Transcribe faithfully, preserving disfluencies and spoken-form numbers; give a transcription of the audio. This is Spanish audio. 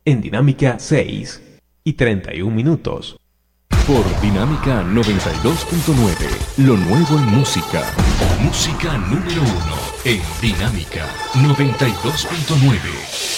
en Dinámica seis y treinta y un minutos. Por Dinámica noventa y dos punto nueve, lo nuevo en música. Música número uno en Dinámica noventa y dos punto nueve.